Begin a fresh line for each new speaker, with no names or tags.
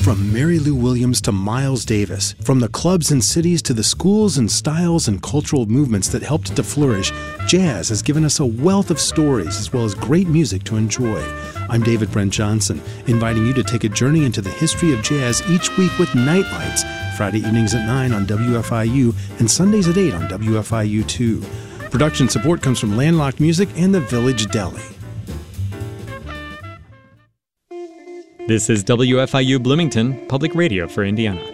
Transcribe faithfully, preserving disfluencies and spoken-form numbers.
From Mary Lou Williams to Miles Davis, from the clubs and cities to the schools and styles and cultural movements that helped it to flourish, jazz has given us a wealth of stories as well as great music to enjoy. I'm David Brent Johnson, inviting you to take a journey into the history of jazz each week with Night Lights, Friday evenings at nine on W F I U and Sundays at eight on W F I U two. Production support comes from Landlocked Music and the Village Deli.
This is W F I U Bloomington, Public Radio for Indiana.